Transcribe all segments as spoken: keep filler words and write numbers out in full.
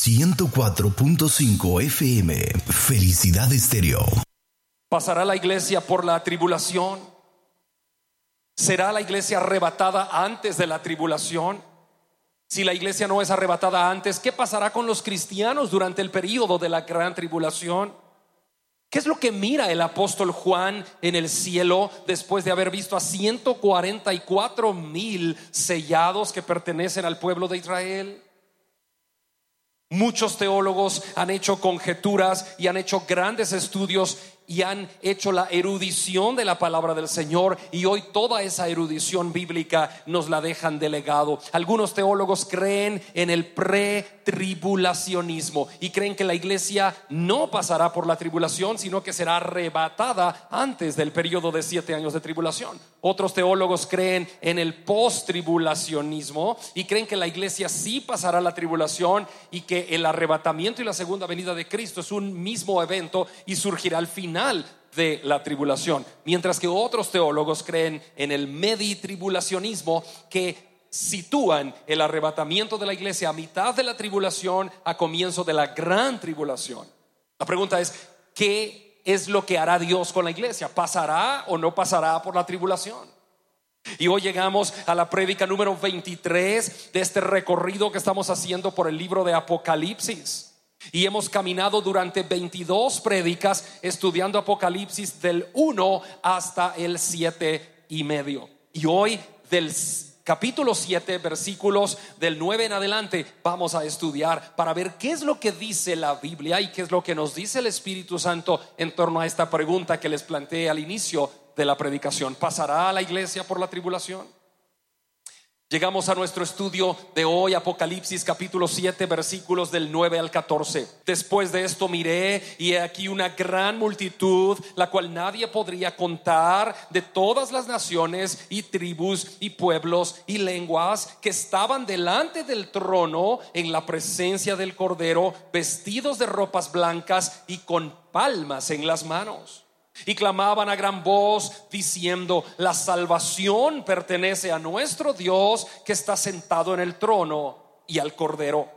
ciento cuatro punto cinco F M. Felicidad Estéreo. ¿Pasará la iglesia por la tribulación? ¿Será la iglesia arrebatada antes de la tribulación? Si la iglesia no es arrebatada antes, ¿qué pasará con los cristianos durante el período de la gran tribulación? ¿Qué es lo que mira el apóstol Juan en el cielo después de haber visto a ciento cuarenta y cuatro mil sellados que pertenecen al pueblo de Israel? Muchos teólogos han hecho conjeturas y han hecho grandes estudios y han hecho la erudición de la palabra del Señor, y hoy toda esa erudición bíblica nos la dejan de legado. Algunos teólogos creen en el pretribulacionismo y creen que la iglesia no pasará por la tribulación, sino que será arrebatada antes del periodo de siete años de tribulación. Otros teólogos creen en el postribulacionismo y creen que la iglesia sí pasará la tribulación y que el arrebatamiento y la segunda venida de Cristo es un mismo evento y surgirá al final de la tribulación, mientras que otros teólogos creen en el meditribulacionismo, que sitúan el arrebatamiento de la iglesia a mitad de la tribulación, a comienzo de la gran tribulación. La pregunta es, ¿qué es lo que hará Dios con la iglesia? ¿Pasará o no pasará por la tribulación? Y hoy llegamos a la prédica número veintitrés de este recorrido que estamos haciendo por el libro de Apocalipsis. Y hemos caminado durante veintidós prédicas estudiando Apocalipsis del uno hasta el siete y medio. Y hoy del capítulo siete, versículos del nueve en adelante, vamos a estudiar para ver qué es lo que dice la Biblia y qué es lo que nos dice el Espíritu Santo en torno a esta pregunta que les planteé al inicio de la predicación. ¿Pasará la iglesia por la tribulación? Llegamos a nuestro estudio de hoy, Apocalipsis capítulo siete, versículos del nueve al catorce. Después de esto miré, y he aquí una gran multitud, la cual nadie podría contar, de todas las naciones y tribus y pueblos y lenguas, que estaban delante del trono en la presencia del Cordero, vestidos de ropas blancas y con palmas en las manos. Y clamaban a gran voz diciendo: la salvación pertenece a nuestro Dios, que está sentado en el trono, y al Cordero.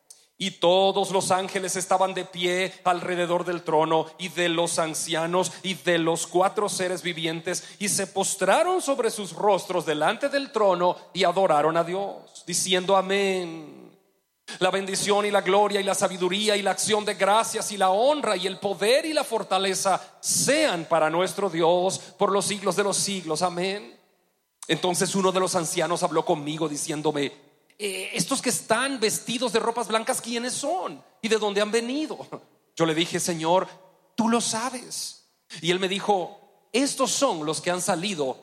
Y todos los ángeles estaban de pie alrededor del trono y de los ancianos y de los cuatro seres vivientes, y se postraron sobre sus rostros delante del trono y adoraron a Dios, diciendo: amén. La bendición y la gloria y la sabiduría y la acción de gracias y la honra y el poder y la fortaleza sean para nuestro Dios por los siglos de los siglos. Amén. Entonces uno de los ancianos habló conmigo diciéndome: eh, estos que están vestidos de ropas blancas, ¿quiénes son? ¿Y de dónde han venido? Yo le dije: Señor, tú lo sabes. Y él me dijo: estos son los que han salido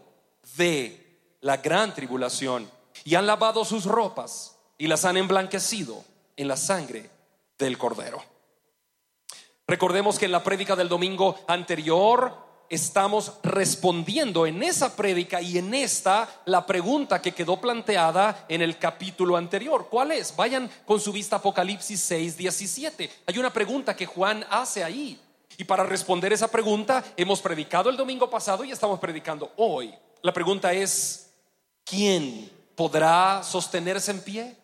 de la gran tribulación y han lavado sus ropas y las han emblanquecido en la sangre del Cordero. Recordemos que en la prédica del domingo anterior estamos respondiendo en esa prédica y en esta la pregunta que quedó planteada en el capítulo anterior. ¿Cuál es? Vayan con su vista a Apocalipsis seis diecisiete. Hay una pregunta que Juan hace ahí, y para responder esa pregunta hemos predicado el domingo pasado y estamos predicando hoy. La pregunta es: ¿quién podrá sostenerse en pie?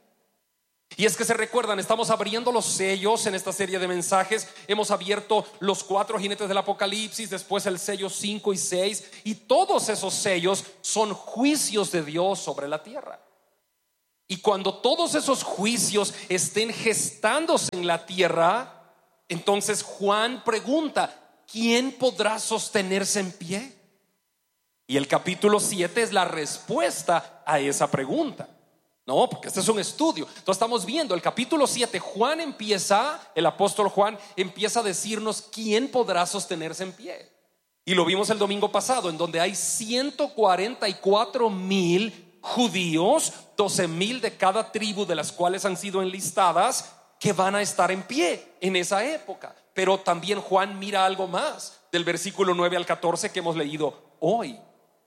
Y es que se recuerdan, estamos abriendo los sellos en esta serie de mensajes. Hemos abierto los cuatro jinetes del Apocalipsis, después el sello cinco y seis, y todos esos sellos son juicios de Dios sobre la tierra. Y cuando todos esos juicios estén gestándose en la tierra, entonces Juan pregunta: ¿quién podrá sostenerse en pie? Y el capítulo siete es la respuesta a esa pregunta. No, porque este es un estudio. Entonces estamos viendo el capítulo siete. Juan empieza, el apóstol Juan empieza a decirnos quién podrá sostenerse en pie. Y lo vimos el domingo pasado, en donde hay ciento cuarenta y cuatro mil judíos, doce mil de cada tribu de las cuales han sido enlistadas, que van a estar en pie en esa época. Pero también Juan mira algo más, del versículo nueve al catorce que hemos leído hoy.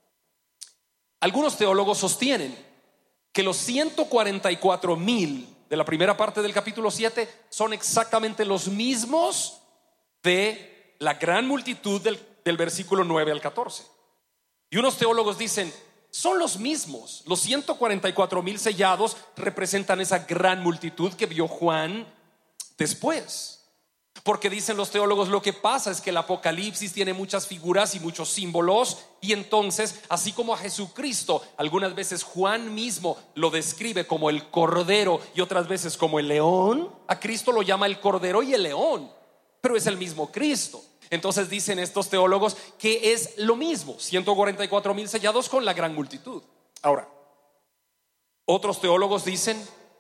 Algunos teólogos sostienen que los ciento cuarenta y cuatro mil de la primera parte del capítulo siete son exactamente los mismos de la gran multitud del, del versículo nueve al catorce. Y unos teólogos dicen: son los mismos. Los ciento cuarenta y cuatro mil sellados representan esa gran multitud que vio Juan después. Porque dicen los teólogos, lo que pasa es que el Apocalipsis tiene muchas figuras y muchos símbolos, y entonces, así como a Jesucristo, algunas veces Juan mismo lo describe como el cordero y otras veces como el león, a Cristo lo llama el cordero y el león, pero es el mismo Cristo. Entonces dicen estos teólogos que es lo mismo, ciento cuarenta y cuatro mil sellados con la gran multitud. Ahora, otros teólogos dicen,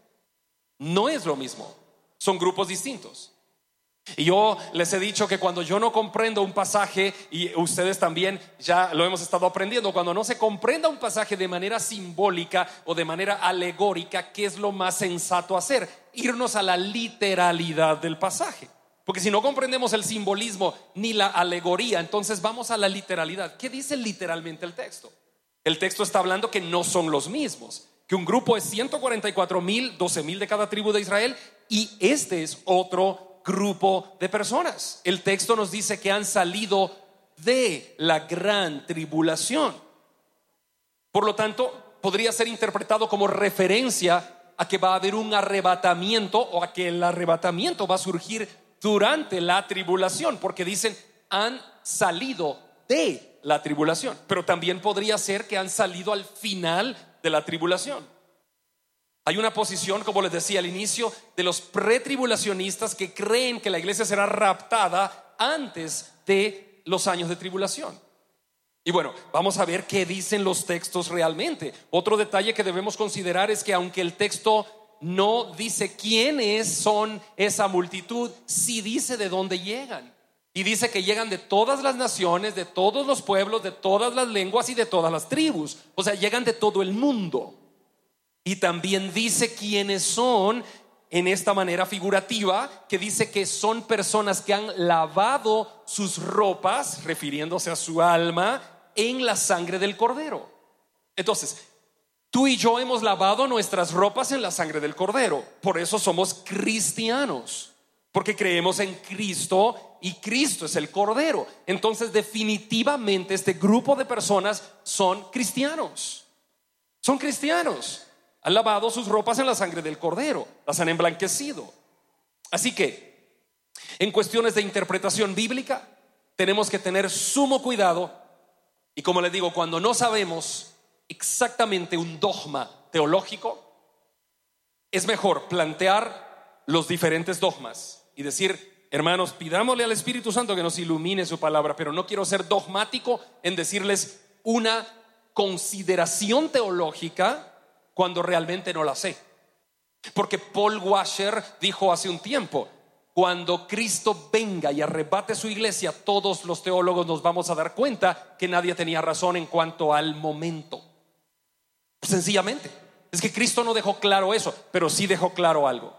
no es lo mismo, son grupos distintos. Y yo les he dicho que cuando yo no comprendo un pasaje, y ustedes también ya lo hemos estado aprendiendo, cuando no se comprenda un pasaje de manera simbólica o de manera alegórica, ¿qué es lo más sensato hacer? Irnos a la literalidad del pasaje. Porque si no comprendemos el simbolismo ni la alegoría, entonces vamos a la literalidad. ¿Qué dice literalmente el texto? El texto está hablando que no son los mismos, que un grupo es ciento cuarenta y cuatro mil, doce mil de cada tribu de Israel, y este es otro grupo de personas. El texto nos dice que han salido de la gran tribulación. Por lo tanto, podría ser interpretado como referencia a que va a haber un arrebatamiento, o a que el arrebatamiento va a surgir durante la tribulación, porque dicen han salido de la tribulación, pero también podría ser que han salido al final de la tribulación. Hay una posición, como les decía al inicio, de los pretribulacionistas que creen que la iglesia será raptada antes de los años de tribulación. Y bueno, vamos a ver qué dicen los textos realmente. Otro detalle que debemos considerar es que aunque el texto no dice quiénes son esa multitud, sí dice de dónde llegan. Y dice que llegan de todas las naciones, de todos los pueblos, de todas las lenguas y de todas las tribus. O sea, llegan de todo el mundo. Y también dice quiénes son en esta manera figurativa, que dice que son personas que han lavado sus ropas, refiriéndose a su alma, en la sangre del Cordero. Entonces, tú y yo hemos lavado nuestras ropas en la sangre del Cordero. Por eso somos cristianos, porque creemos en Cristo y Cristo es el Cordero. Entonces, definitivamente este grupo de personas son cristianos. Son cristianos. Han lavado sus ropas en la sangre del Cordero, las han emblanquecido. Así que, en cuestiones de interpretación bíblica, tenemos que tener sumo cuidado. Y como les digo, cuando no sabemos exactamente un dogma teológico, es mejor plantear los diferentes dogmas y decir, hermanos, pidámosle al Espíritu Santo que nos ilumine su palabra, pero no quiero ser dogmático en decirles una consideración teológica cuando realmente no la sé. Porque Paul Washer dijo hace un tiempo, cuando Cristo venga y arrebate su iglesia, todos los teólogos nos vamos a dar cuenta que nadie tenía razón en cuanto al momento. Sencillamente, es que Cristo no dejó claro eso, pero sí dejó claro algo.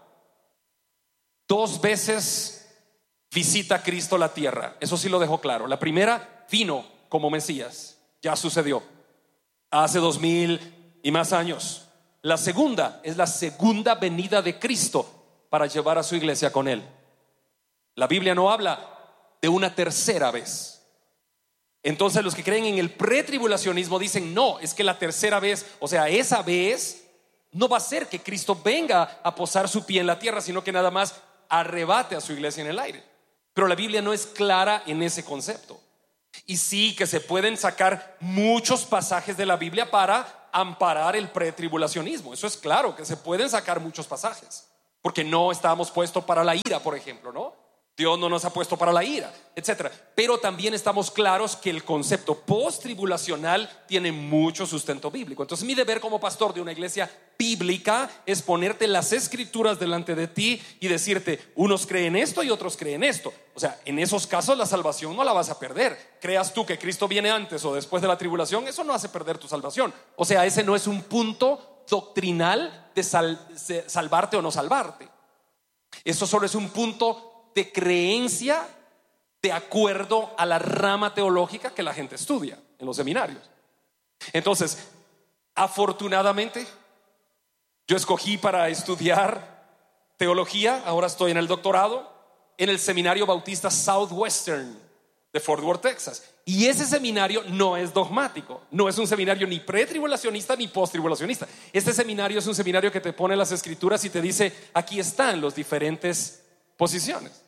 Dos veces visita Cristo la tierra, eso sí lo dejó claro. La primera, vino como Mesías, ya sucedió hace dos mil y más años. La segunda es la segunda venida de Cristo para llevar a su iglesia con él. La Biblia no habla de una tercera vez. Entonces los que creen en el pretribulacionismo dicen, no, es que la tercera vez, o sea, esa vez no va a ser que Cristo venga a posar su pie en la tierra, sino que nada más arrebate a su iglesia en el aire. Pero la Biblia no es clara en ese concepto. Y sí que se pueden sacar muchos pasajes de la Biblia para amparar el pretribulacionismo. Eso es claro, que se pueden sacar muchos pasajes, porque no estábamos puestos para la ira, por ejemplo, ¿no? Dios no nos ha puesto para la ira, etcétera. Pero también estamos claros que el concepto post-tribulacional tiene mucho sustento bíblico. Entonces mi deber como pastor de una iglesia bíblica es ponerte las escrituras delante de ti y decirte, unos creen esto y otros creen esto. O sea, en esos casos la salvación no la vas a perder. Creas tú que Cristo viene antes o después de la tribulación, eso no hace perder tu salvación. O sea, ese no es un punto doctrinal de sal, de salvarte o no salvarte. Eso solo es un punto de creencia de acuerdo a la rama teológica que la gente estudia en los seminarios. Entonces, afortunadamente, yo escogí para estudiar teología, ahora estoy en el doctorado, en el Seminario Bautista Southwestern de Fort Worth, Texas. Y ese seminario no es dogmático, no es un seminario ni pretribulacionista ni posttribulacionista. Este seminario es un seminario que te pone las escrituras y te dice, aquí están los diferentes posiciones.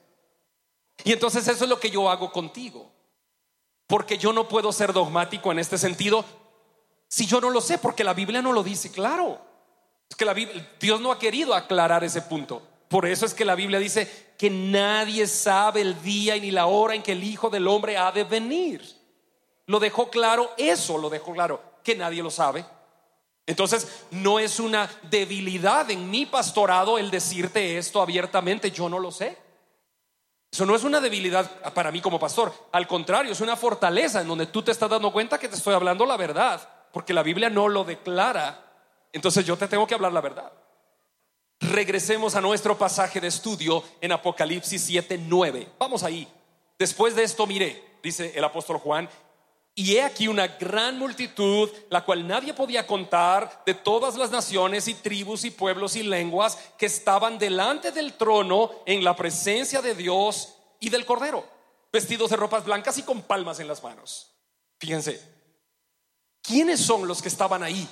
Y entonces eso es lo que yo hago contigo, porque yo no puedo ser dogmático en este sentido si yo no lo sé, porque la Biblia no lo dice claro. Es que la Biblia, Dios no ha querido aclarar ese punto. Por eso es que la Biblia dice que nadie sabe el día y ni la hora en que el Hijo del Hombre ha de venir. Lo dejó claro, eso lo dejó claro, que nadie lo sabe. Entonces no es una debilidad en mi pastorado el decirte esto abiertamente, yo no lo sé. Eso no es una debilidad para mí como pastor. Al contrario, es una fortaleza en donde tú te estás dando cuenta que te estoy hablando la verdad, porque la Biblia no lo declara. Entonces yo te tengo que hablar la verdad. Regresemos a nuestro pasaje de estudio en Apocalipsis siete nueve. Vamos ahí. Después de esto miré, dice el apóstol Juan, y he aquí una gran multitud, la cual nadie podía contar, de todas las naciones y tribus y pueblos y lenguas, que estaban delante del trono en la presencia de Dios y del Cordero, vestidos de ropas blancas y con palmas en las manos. Fíjense, ¿quiénes son los que estaban ahí?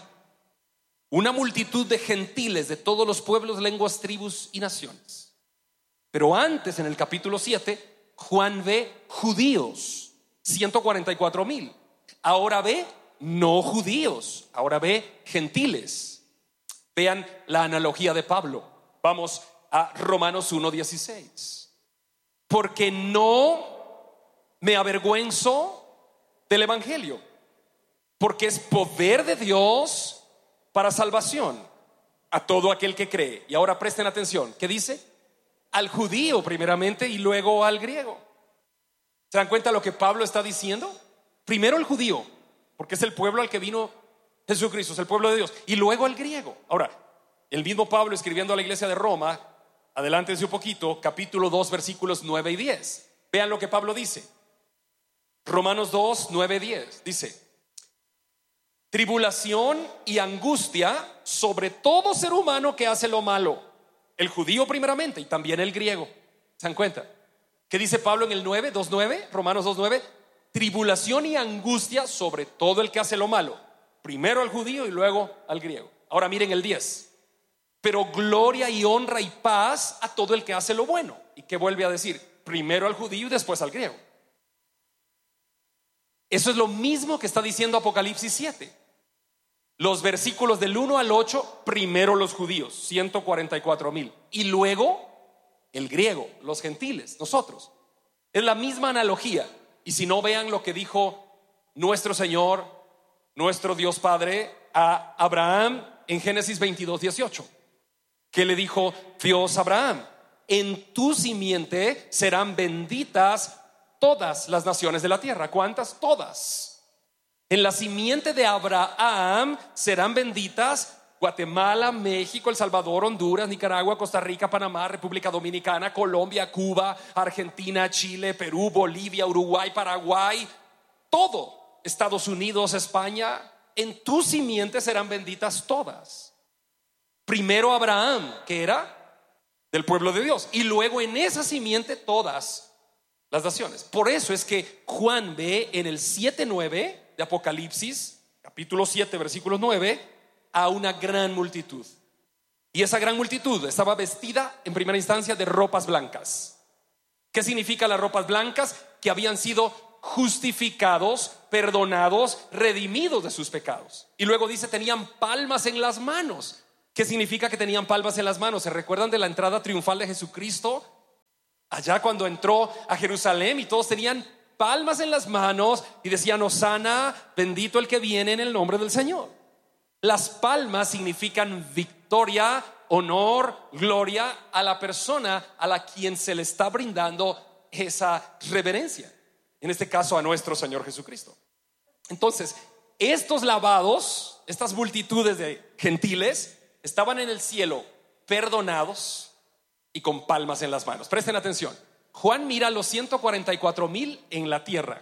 Una multitud de gentiles de todos los pueblos, lenguas, tribus y naciones. Pero antes, en el capítulo siete, Juan ve judíos, ciento cuarenta y cuatro mil. Ahora ve no judíos, ahora ve gentiles. Vean la analogía de Pablo. Vamos a Romanos uno dieciséis. Porque no me avergüenzo del evangelio, porque es poder de Dios para salvación a todo aquel que cree. Y ahora presten atención, ¿qué dice? Al judío primeramente y luego al griego. ¿Se dan cuenta lo que Pablo está diciendo? Primero el judío, porque es el pueblo al que vino Jesucristo, es el pueblo de Dios, y luego el griego. Ahora, el mismo Pablo escribiendo a la iglesia de Roma, adelántense un poquito, capítulo dos, versículos nueve y diez. Vean lo que Pablo dice. Romanos dos, nueve y diez. Dice: tribulación y angustia sobre todo ser humano que hace lo malo, el judío primeramente y también el griego. ¿Se dan cuenta? ¿Qué dice Pablo en el nueve, dos nueve? Romanos dos nueve. Tribulación y angustia sobre todo el que hace lo malo, primero al judío y luego al griego. Ahora miren el diez. Pero gloria y honra y paz a todo el que hace lo bueno. ¿Y qué vuelve a decir? Primero al judío y después al griego. Eso es lo mismo que está diciendo Apocalipsis siete. Los versículos del uno al ocho, primero los judíos, ciento cuarenta y cuatro mil, y luego el griego, los gentiles, nosotros. Es la misma analogía. Y si no, vean lo que dijo nuestro Señor, nuestro Dios Padre a Abraham en Génesis veintidós dieciocho. ¿Qué le dijo Dios a Abraham? En tu simiente serán benditas todas las naciones de la tierra. ¿Cuántas? Todas. En la simiente de Abraham serán benditas Guatemala, México, El Salvador, Honduras, Nicaragua, Costa Rica, Panamá, República Dominicana, Colombia, Cuba, Argentina, Chile, Perú, Bolivia, Uruguay, Paraguay, todo, Estados Unidos, España. En tu simiente serán benditas todas. Primero Abraham, que era del pueblo de Dios, y luego en esa simiente todas las naciones. Por eso es que Juan ve en el siete nueve de Apocalipsis, capítulo siete, versículo nueve, a una gran multitud. Y esa gran multitud estaba vestida en primera instancia de ropas blancas. ¿Qué significa las ropas blancas? Que habían sido justificados, perdonados, redimidos de sus pecados. Y luego dice, tenían palmas en las manos. ¿Qué significa que tenían palmas en las manos? ¿Se recuerdan de la entrada triunfal de Jesucristo? Allá cuando entró a Jerusalén y todos tenían palmas en las manos y decían: Hosana, bendito el que viene en el nombre del Señor. Las palmas significan victoria, honor, gloria a la persona a la quien se le está brindando esa reverencia. En este caso a nuestro Señor Jesucristo. Entonces, estos lavados, estas multitudes de gentiles, estaban en el cielo perdonados y con palmas en las manos. Presten atención. Juan mira a los ciento cuarenta y cuatro mil en la tierra,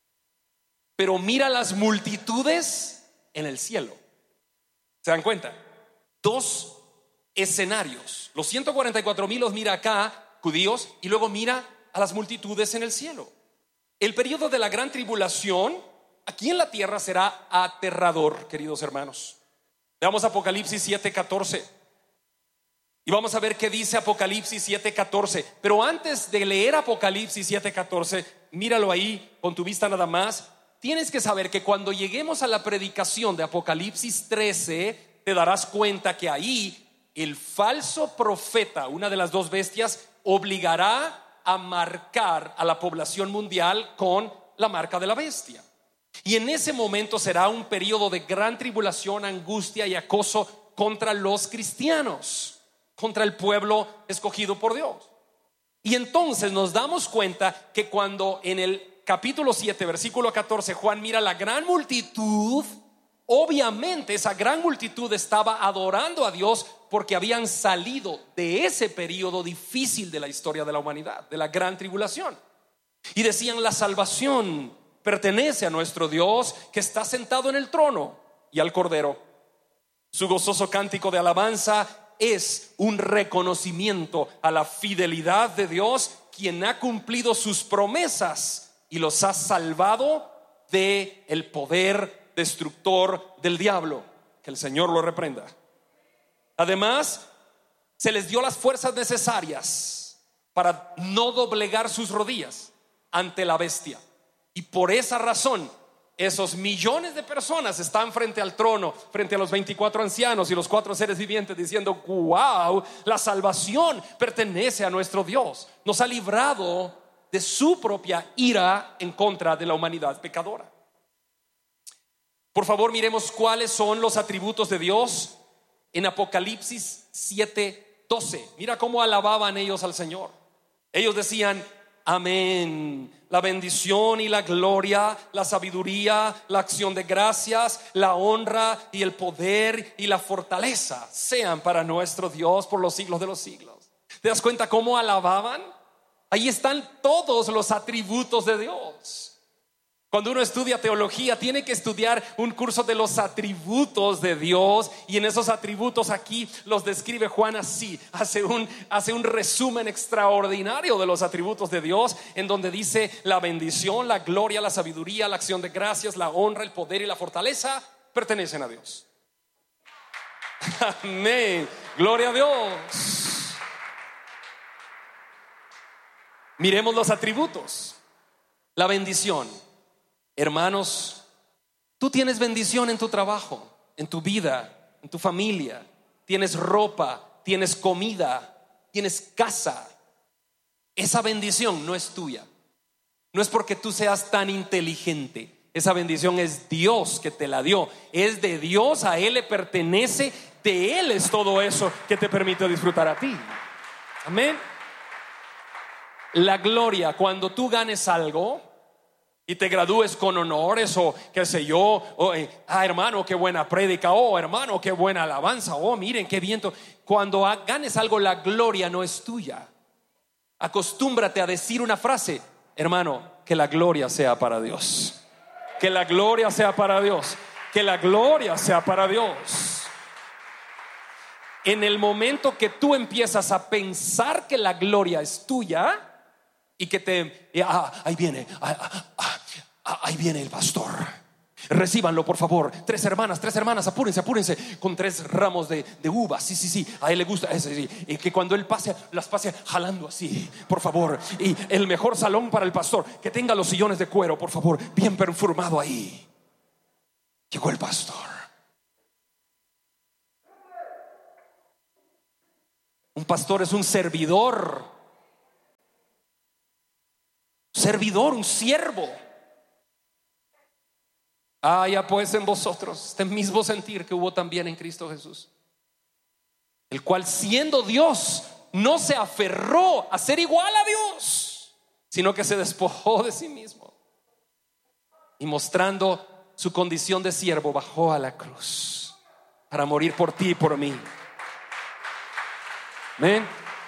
pero mira las multitudes en el cielo. ¿Se dan cuenta? Dos escenarios. Los ciento cuarenta y cuatro mil los mira acá, judíos, y luego mira a las multitudes en el cielo. El periodo de la gran tribulación aquí en la tierra será aterrador, queridos hermanos. Veamos Apocalipsis siete catorce. Y vamos a ver qué dice Apocalipsis siete catorce. Pero antes de leer Apocalipsis siete catorce, míralo ahí con tu vista nada más. Tienes que saber que cuando lleguemos a la predicación de Apocalipsis trece, te darás cuenta que ahí el falso profeta, una de las dos bestias, obligará a marcar a la población mundial con la marca de la bestia. Y en ese momento será un periodo de gran tribulación, angustia y acoso contra los cristianos, contra el pueblo escogido por Dios. Y entonces nos damos cuenta que cuando en el capítulo siete, versículo catorce, Juan mira la gran multitud, obviamente esa gran multitud estaba adorando a Dios porque habían salido de ese periodo difícil de la historia de la humanidad, de la gran tribulación. Y decían: la salvación pertenece a nuestro Dios que está sentado en el trono y al Cordero. Su gozoso cántico de alabanza es un reconocimiento a la fidelidad de Dios, quien ha cumplido sus promesas y los ha salvado de el poder destructor del diablo. Que el Señor lo reprenda. Además, se les dio las fuerzas necesarias para no doblegar sus rodillas ante la bestia. Y por esa razón, esos millones de personas están frente al trono, frente a los veinticuatro ancianos y los cuatro seres vivientes, diciendo: wow, la salvación pertenece a nuestro Dios. Nos ha librado de su propia ira en contra de la humanidad pecadora. Por favor, miremos cuáles son los atributos de Dios en Apocalipsis siete doce. Mira cómo alababan ellos al Señor. Ellos decían: amén. La bendición y la gloria, la sabiduría, la acción de gracias, la honra y el poder y la fortaleza sean para nuestro Dios por los siglos de los siglos. ¿Te das cuenta cómo alababan? Ahí están todos los atributos de Dios. Cuando uno estudia teología, tiene que estudiar un curso de los atributos de Dios. Y en esos atributos aquí los describe Juan así. Hace un, hace un resumen extraordinario de los atributos de Dios, en donde dice: la bendición, la gloria, la sabiduría, la acción de gracias, la honra, el poder y la fortaleza pertenecen a Dios. Amén. Gloria a Dios. Miremos los atributos. La bendición. Hermanos, tú tienes bendición en tu trabajo, en tu vida, en tu familia. Tienes ropa, tienes comida, tienes casa. Esa bendición no es tuya. No es porque tú seas tan inteligente. Esa bendición es Dios que te la dio. Es de Dios, a Él le pertenece. De Él es todo eso que te permite disfrutar a ti. Amén. La gloria, cuando tú ganes algo y te gradúes con honores, o qué sé yo, o, eh, ah hermano, qué buena prédica, oh hermano, qué buena alabanza, oh miren qué viento. Cuando ha, ganes algo, la gloria no es tuya. Acostúmbrate a decir una frase: hermano, que la gloria sea para Dios. Que la gloria sea para Dios. Que la gloria sea para Dios. En el momento que tú empiezas a pensar que la gloria es tuya y que te, ah, ahí viene, ah, ah, ah, ahí viene el pastor, recíbanlo por favor, tres hermanas, tres hermanas, apúrense, apúrense, con tres ramos de, de uvas, sí, sí, sí, a él le gusta ese, sí, y que cuando él pase, las pase jalando así, por favor, y el mejor salón para el pastor, que tenga los sillones de cuero, por favor, bien perfumado ahí. Llegó el pastor. Un pastor es un servidor. Servidor, un siervo. Haya pues en vosotros este mismo sentir que hubo también en Cristo Jesús, el cual, siendo Dios, no se aferró a ser igual a Dios, sino que se despojó de sí mismo, y mostrando su condición de siervo, bajó a la cruz para morir por ti y por mí. Amén.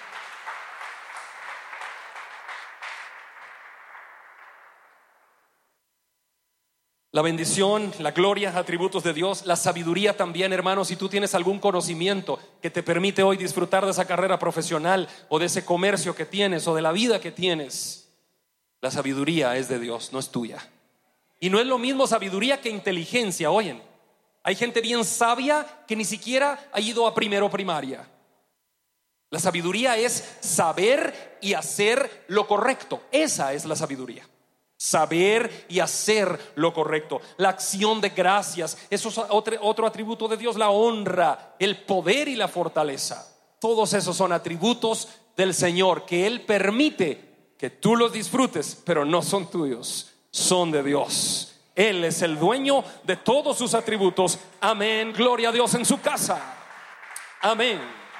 La bendición, la gloria, atributos de Dios. La sabiduría también, hermanos. Si tú tienes algún conocimiento que te permite hoy disfrutar de esa carrera profesional, o de ese comercio que tienes, o de la vida que tienes, la sabiduría es de Dios, no es tuya. Y no es lo mismo sabiduría que inteligencia. Oyen, hay gente bien sabia que ni siquiera ha ido a primero primaria. La sabiduría es saber y hacer lo correcto. Esa es la sabiduría. Saber y hacer lo correcto. La acción de gracias, eso es otro, otro atributo de Dios. La honra, el poder y la fortaleza. Todos esos son atributos del Señor que Él permite que tú los disfrutes, pero no son tuyos, son de Dios. Él es el dueño de todos sus atributos. Amén, gloria a Dios en su casa. Amén.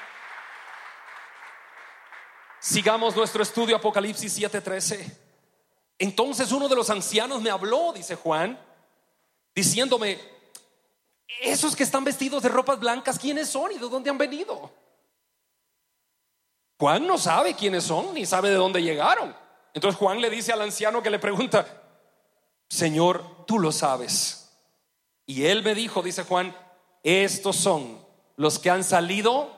Sigamos nuestro estudio, Apocalipsis siete trece. Entonces uno de los ancianos me habló, dice Juan, diciéndome: esos que están vestidos de ropas blancas, ¿quiénes son y de dónde han venido? Juan no sabe quiénes son ni sabe de dónde llegaron. Entonces Juan le dice al anciano que le pregunta: Señor, tú lo sabes. Y él me dijo, dice Juan: estos son los que han salido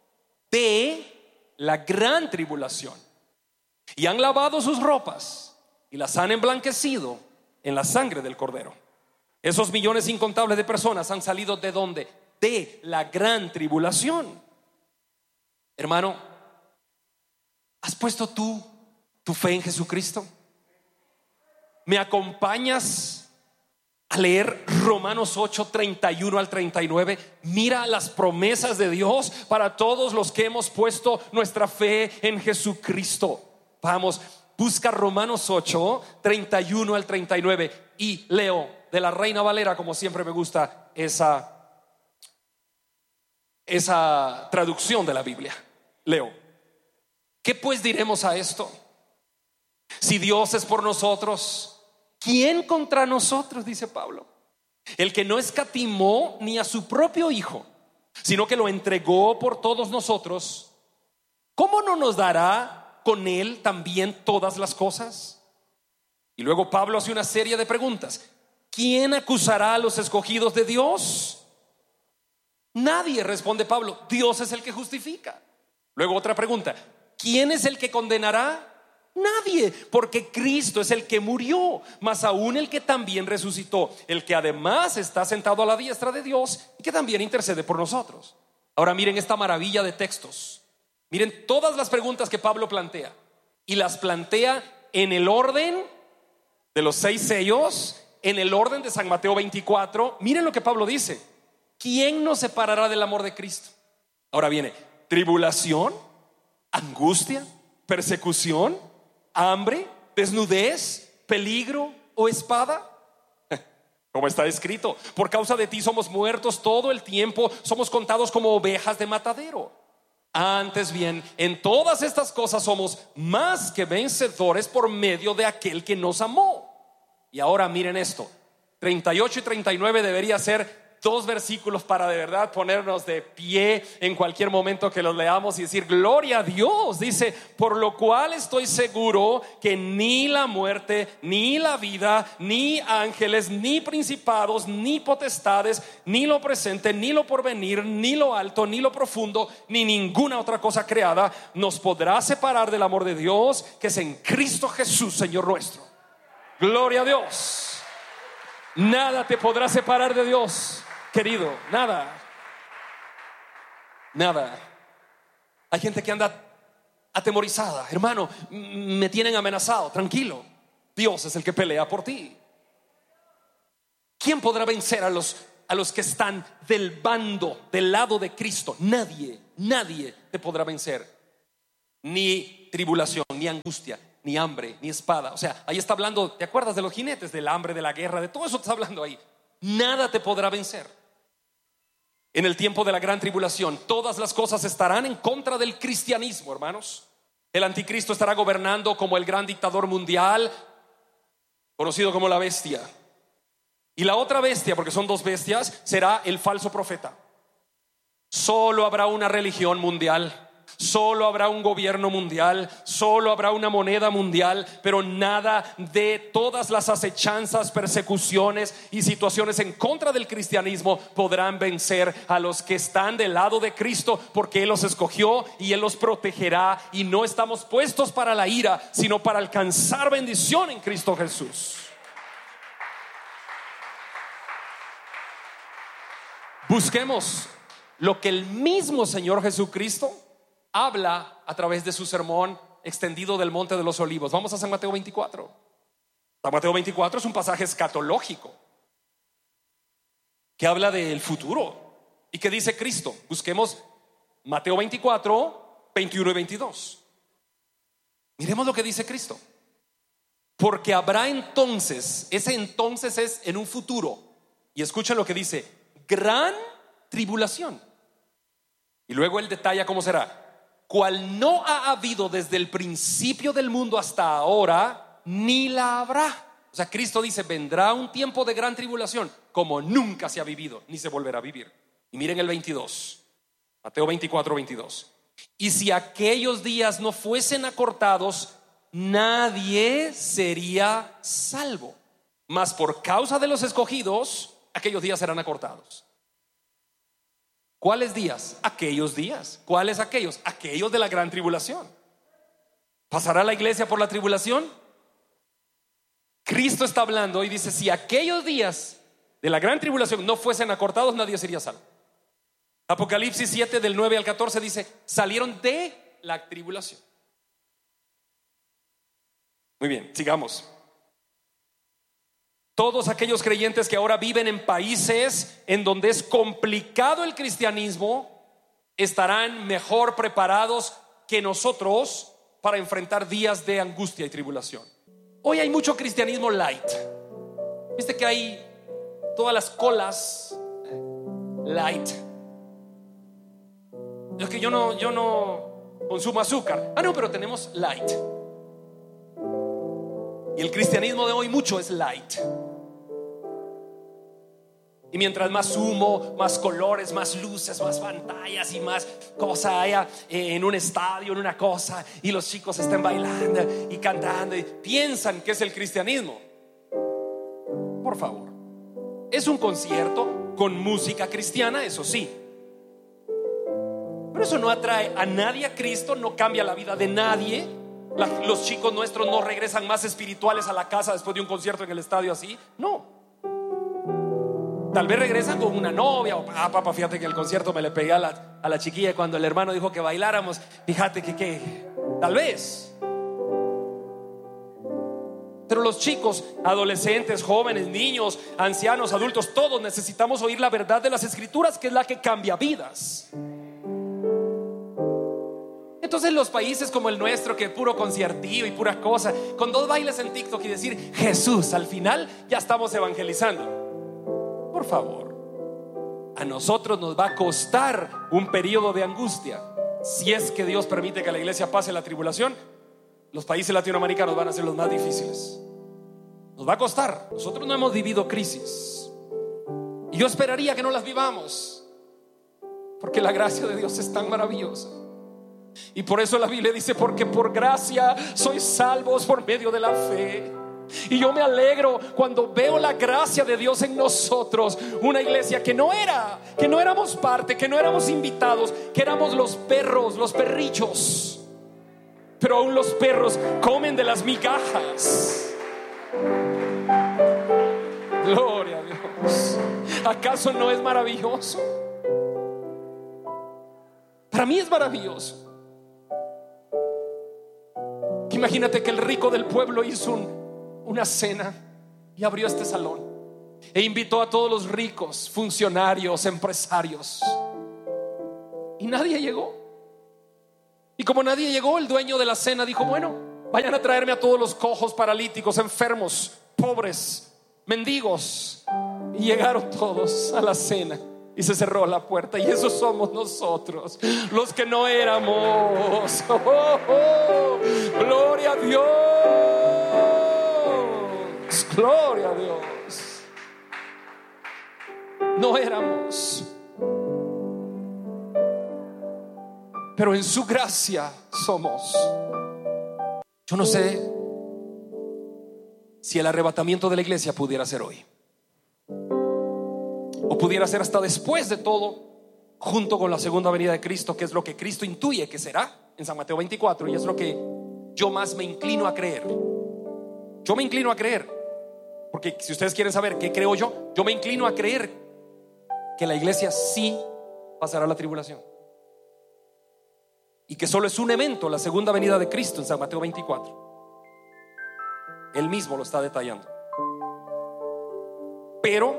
de la gran tribulación y han lavado sus ropas y las han emblanquecido en la sangre del Cordero. Esos millones incontables de personas han salido ¿de dónde? De la gran tribulación. Hermano, ¿has puesto tú tu fe en Jesucristo? ¿Me acompañas a leer Romanos ocho, treinta y uno al treinta y nueve? Mira las promesas de Dios para todos los que hemos puesto nuestra fe en Jesucristo. Vamos, busca Romanos ocho, treinta y uno al treinta y nueve. Y leo de la Reina Valera, como siempre me gusta esa, esa traducción de la Biblia. Leo: ¿qué pues diremos a esto? Si Dios es por nosotros, ¿quién contra nosotros? Dice Pablo. El que no escatimó ni a su propio Hijo, sino que lo entregó por todos nosotros, ¿cómo no nos dará con Él también todas las cosas? Y luego Pablo hace una serie de preguntas. ¿Quién acusará a los escogidos de Dios? Nadie, responde Pablo. Dios es el que justifica. Luego otra pregunta: ¿quién es el que condenará? Nadie, porque Cristo es el que murió, más aún el que también resucitó, el que además está sentado a la diestra de Dios y que también intercede por nosotros. Ahora miren esta maravilla de textos. Miren todas las preguntas que Pablo plantea, y las plantea en el orden de los seis sellos, en el orden de San Mateo veinticuatro. Miren lo que Pablo dice: ¿quién nos separará del amor de Cristo? Ahora viene tribulación, angustia, persecución, hambre, desnudez, peligro o espada. Como está escrito: por causa de ti somos muertos todo el tiempo, somos contados como ovejas de matadero. Antes bien, en todas estas cosas somos más que vencedores por medio de aquel que nos amó. Y ahora miren esto: treinta y ocho y treinta y nueve debería ser dos versículos para de verdad ponernos de pie en cualquier momento que los leamos y decir: gloria a Dios. Dice: por lo cual estoy seguro que ni la muerte, ni la vida, ni ángeles, ni principados, ni potestades, ni lo presente, ni lo porvenir, ni lo alto, ni lo profundo, ni ninguna otra cosa creada nos podrá separar del amor de Dios que es en Cristo Jesús, Señor nuestro. Gloria a Dios. Nada te podrá separar de Dios, querido, nada. Nada. Hay gente que anda atemorizada. Hermano, me tienen amenazado. Tranquilo, Dios es el que pelea por ti. ¿Quién podrá vencer a los, a los que están del bando, del lado de Cristo? Nadie, nadie te podrá vencer. Ni tribulación, ni angustia, ni hambre, ni espada. O sea, ahí está hablando, ¿te acuerdas de los jinetes? Del hambre, de la guerra, de todo eso está hablando ahí. Nada te podrá vencer. En el tiempo de la gran tribulación, todas las cosas estarán en contra del cristianismo, hermanos. El anticristo estará gobernando como el gran dictador mundial, conocido como la bestia. Y la otra bestia, porque son dos bestias, será el falso profeta. Solo habrá una religión mundial, solo habrá un gobierno mundial, solo habrá una moneda mundial, pero nada de todas las acechanzas, persecuciones y situaciones en contra del cristianismo podrán vencer a los que están del lado de Cristo, porque Él los escogió y Él los protegerá. Y no estamos puestos para la ira, sino para alcanzar bendición en Cristo Jesús. Busquemos lo que el mismo Señor Jesucristo habla a través de su sermón extendido del Monte de los Olivos. Vamos a San Mateo veinticuatro. San Mateo veinticuatro es un pasaje escatológico que habla del futuro. ¿Y qué dice Cristo? Busquemos Mateo veinticuatro, veintiuno y veintidós. Miremos lo que dice Cristo. Porque habrá entonces, ese entonces es en un futuro, y escuchen lo que dice: gran tribulación. Y luego él detalla cómo será: cual no ha habido desde el principio del mundo hasta ahora, ni la habrá. O sea, Cristo dice: vendrá un tiempo de gran tribulación como nunca se ha vivido, ni se volverá a vivir. Y miren el veintidós, Mateo veinticuatro, veintidós. Y si aquellos días no fuesen acortados, nadie sería salvo. Mas por causa de los escogidos, aquellos días serán acortados. ¿Cuáles días? Aquellos días. ¿Cuáles aquellos? Aquellos de la gran tribulación. ¿Pasará la iglesia por la tribulación? Cristo está hablando y dice: si aquellos días de la gran tribulación no fuesen acortados, nadie sería salvo. Apocalipsis siete del nueve al catorce dice: salieron de la tribulación. Muy bien, sigamos. Todos aquellos creyentes que ahora viven en países en donde es complicado el cristianismo estarán mejor preparados que nosotros para enfrentar días de angustia y tribulación. Hoy hay mucho cristianismo light. Viste que hay todas las colas light. Es que yo no, yo no consumo azúcar. Ah, no, pero tenemos light. Y el cristianismo de hoy mucho es light. Y mientras más humo, más colores, más luces, más pantallas y más cosas haya en un estadio, en una cosa, y los chicos estén bailando y cantando y piensan que es el cristianismo. Por favor, es un concierto con música cristiana, eso sí, pero eso no atrae a nadie a Cristo, no cambia la vida de nadie. La, los chicos nuestros no regresan más espirituales a la casa después de un concierto en el estadio así. No. Tal vez regresan con una novia o, ah, papá, fíjate que el concierto me le pegué a la, a la chiquilla cuando el hermano dijo que bailáramos. Fíjate que, que tal vez. Pero los chicos, adolescentes, jóvenes, niños, ancianos, adultos, todos necesitamos oír la verdad de las escrituras, que es la que cambia vidas. Entonces los países como el nuestro, que puro conciertillo y pura cosa, con dos bailes en TikTok y decir Jesús, al final ya estamos evangelizando. Por favor, a nosotros nos va a costar un periodo de angustia. Si es que Dios permite que la iglesia pase la tribulación, los países latinoamericanos van a ser los más difíciles. Nos va a costar. Nosotros no hemos vivido crisis, y yo esperaría que no las vivamos, porque la gracia de Dios es tan maravillosa. Y por eso la Biblia dice: porque por gracia sois salvos por medio de la fe. Y yo me alegro cuando veo la gracia de Dios en nosotros. Una iglesia que no era, que no éramos parte, que no éramos invitados, que éramos los perros, los perrillos. Pero aún los perros comen de las migajas. Gloria a Dios. ¿Acaso no es maravilloso? Para mí es maravilloso. Imagínate que el rico del pueblo hizo un una cena y abrió este salón e invitó a todos los ricos, funcionarios, empresarios, y nadie llegó. Y como nadie llegó, el dueño de la cena dijo: bueno, vayan a traerme a todos los cojos, paralíticos, enfermos, pobres, mendigos. Y llegaron todos a la cena y se cerró la puerta. Y esos somos nosotros, los que no éramos. Oh, oh, oh. Gloria a Dios. Gloria a Dios. No éramos, pero en su gracia somos. Yo no sé si el arrebatamiento de la iglesia pudiera ser hoy, o pudiera ser hasta después de todo, junto con la segunda venida de Cristo, que es lo que Cristo intuye que será en San Mateo veinticuatro, y es lo que yo más me inclino a creer. Yo me inclino a creer, porque si ustedes quieren saber qué creo yo, yo me inclino a creer que la iglesia sí pasará la tribulación. y que solo es un evento, la segunda venida de Cristo en San Mateo veinticuatro. Él mismo lo está detallando. Pero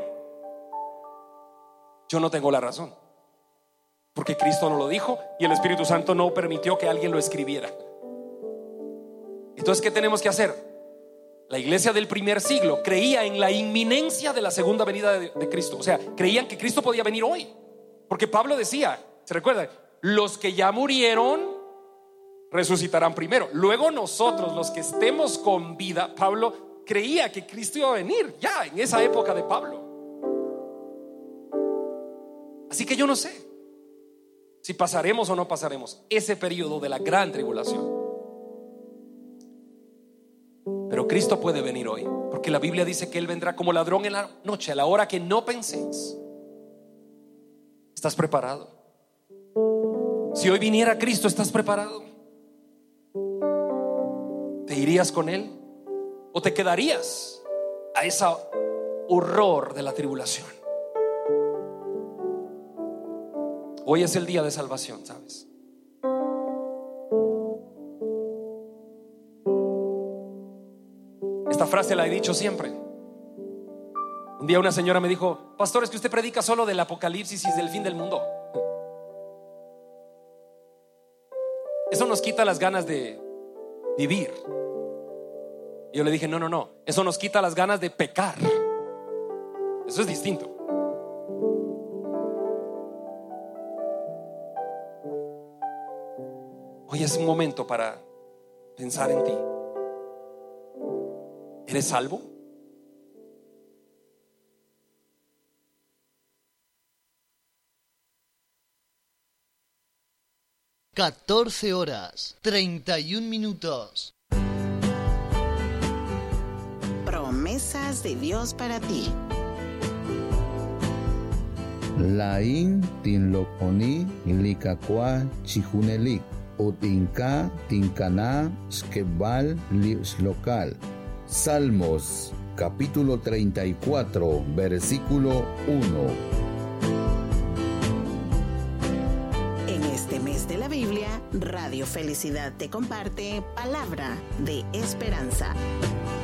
yo no tengo la razón, porque Cristo no lo dijo y el Espíritu Santo no permitió que alguien lo escribiera. Entonces, ¿qué tenemos que hacer? La iglesia del primer siglo creía en la inminencia de la segunda venida de, de Cristo. O sea, creían que Cristo podía venir hoy, porque Pablo decía, ¿se recuerdan? Los que ya murieron resucitarán primero, luego nosotros, los que estemos con vida. Pablo creía que Cristo iba a venir ya en esa época de Pablo. Así que yo no sé si pasaremos o no pasaremos ese periodo de la gran tribulación, pero Cristo puede venir hoy, porque la Biblia dice que Él vendrá como ladrón en la noche, a la hora que no penséis. ¿Estás preparado? Si hoy viniera Cristo, ¿estás preparado? ¿Te irías con Él o te quedarías a ese horror de la tribulación? Hoy es el día de salvación, ¿sabes? Esta frase la he dicho siempre. Un día una señora me dijo: pastor, es que usted predica solo del apocalipsis y del fin del mundo. Eso nos quita las ganas de vivir. Y yo le dije: no, no, no, eso nos quita las ganas de pecar. Eso es distinto. Hoy es un momento para pensar en ti. ¿Eres salvo? catorce horas, treinta y un minutos. Promesas de Dios para ti. Lain tinlokoni likakwa chihunelik. Utinka tinkana skebal local. Salmos capítulo treinta y cuatro versículo uno. En este mes de la Biblia, Radio Felicidad te comparte palabra de esperanza.